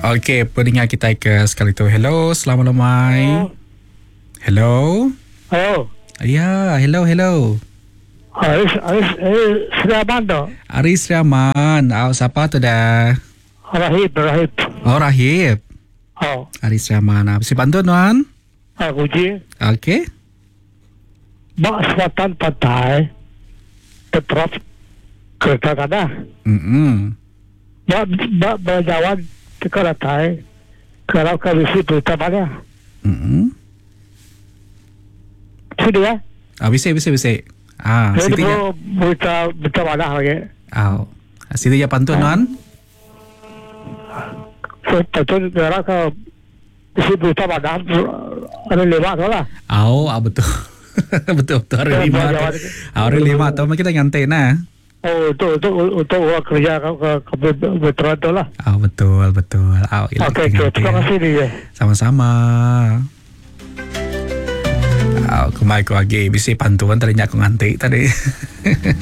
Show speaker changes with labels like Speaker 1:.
Speaker 1: Okey, pendengar kita ke sekali tu. Hello, selamat lemai. Hello.
Speaker 2: Hello.
Speaker 1: Ya, hello.
Speaker 2: Aris Siraman tu.
Speaker 1: Aris Rahman. Siapa tu dah?
Speaker 2: Rahib.
Speaker 1: Oh, Rahib.
Speaker 2: Oh.
Speaker 1: Aris Rahman. Si bantu tuan?
Speaker 2: Aku je.
Speaker 1: Okey.
Speaker 2: Mak selatan pantai. Tetrap kereta kana. Mak berjalan ke Karatai. Kalau kami berita mana? Sudah ya?
Speaker 1: Bisa. Situ ya.
Speaker 2: Berita mana lagi?
Speaker 1: Situ ya pantun tuan?
Speaker 2: Pantun kalau isi berita mana ada lewat tu lah.
Speaker 1: Betul. betul hari 5 hari 5 tahun kita nyantai nah.
Speaker 2: Untuk orang kerja ke veteran tu lah.
Speaker 1: Betul.
Speaker 2: Okey, terima kasih dia.
Speaker 1: Sama-sama. Kumai ko agi bisi pantuan tadi aku ngantik tadi.